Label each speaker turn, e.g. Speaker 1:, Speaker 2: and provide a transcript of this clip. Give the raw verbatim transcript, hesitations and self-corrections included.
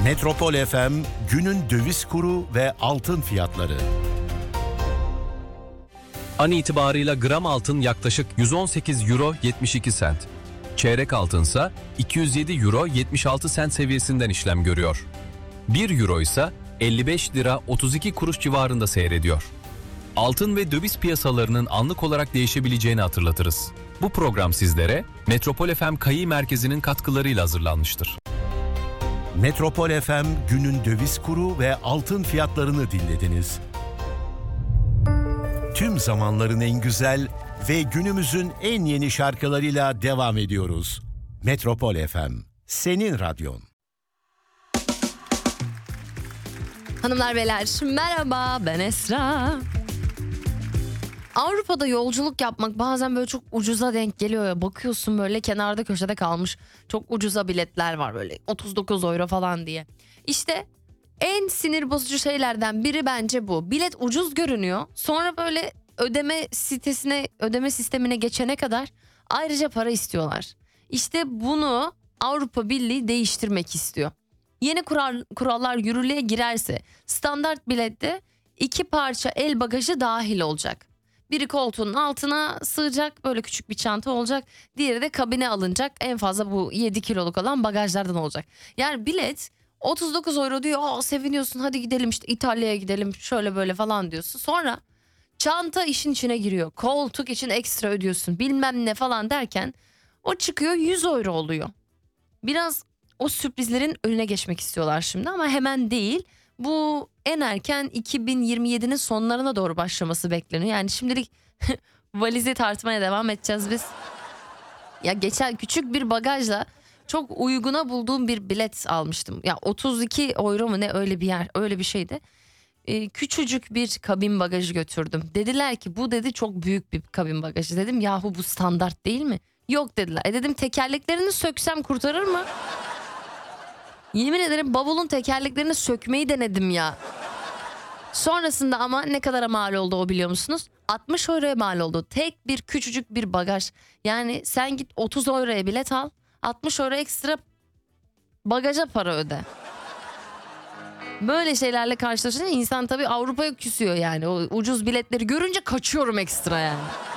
Speaker 1: Metropol F M günün döviz kuru ve altın fiyatları.
Speaker 2: An itibarıyla gram altın yaklaşık yüz on sekiz euro yetmiş iki sent. Çeyrek altınsa iki yüz yedi euro yetmiş altı sent seviyesinden işlem görüyor. bir euro ise elli beş lira otuz iki kuruş civarında seyrediyor. Altın ve döviz piyasalarının anlık olarak değişebileceğini hatırlatırız. Bu program sizlere Metropol F M Kayi Merkezi'nin katkılarıyla hazırlanmıştır.
Speaker 1: Metropol F M günün döviz kuru ve altın fiyatlarını dinlediniz. Tüm zamanların en güzel ve günümüzün en yeni şarkılarıyla devam ediyoruz. Metropol F M, senin radyon.
Speaker 3: Hanımlar beyler merhaba, ben Esra. Avrupa'da yolculuk yapmak bazen böyle çok ucuza denk geliyor ya. Bakıyorsun böyle kenarda köşede kalmış çok ucuza biletler var böyle otuz dokuz euro falan diye. İşte en sinir bozucu şeylerden biri bence bu. Bilet ucuz görünüyor. Sonra böyle ödeme sitesine, ödeme sistemine geçene kadar ayrıca para istiyorlar. İşte bunu Avrupa Birliği değiştirmek istiyor. Yeni kural, kurallar yürürlüğe girerse standart bilette iki parça el bagajı dahil olacak. Biri koltuğun altına sığacak, böyle küçük bir çanta olacak. Diğeri de kabine alınacak. En fazla bu yedi kiloluk olan bagajlardan olacak. Yani bilet otuz dokuz euro diyor. Aa, seviniyorsun, hadi gidelim işte İtalya'ya gidelim şöyle böyle falan diyorsun. Sonra çanta işin içine giriyor. Koltuk için ekstra ödüyorsun bilmem ne falan derken o çıkıyor yüz euro oluyor. Biraz o sürprizlerin önüne geçmek istiyorlar şimdi ama hemen değil. Bu en erken iki bin yirmi yedinin sonlarına doğru başlaması bekleniyor. Yani şimdilik valizi tartmaya devam edeceğiz biz. Ya geçen küçük bir bagajla çok uyguna bulduğum bir bilet almıştım. Ya otuz iki euro mu ne, öyle bir yer, öyle bir şeydi. Ee, küçücük bir kabin bagajı götürdüm. Dediler ki bu dedi çok büyük bir kabin bagajı. Dedim yahu bu standart değil mi? Yok dediler. E dedim tekerleklerini söksem kurtarır mı? Yemin ederim bavulun tekerleklerini sökmeyi denedim ya. Sonrasında ama ne kadara mal oldu o biliyor musunuz? altmış euroya mal oldu. Tek bir küçücük bir bagaj. Yani sen git otuz euroya bilet al. altmış euro ekstra bagaja para öde. Böyle şeylerle karşılaşınca insan tabii Avrupa'ya küsüyor yani. O ucuz biletleri görünce kaçıyorum ekstra yani.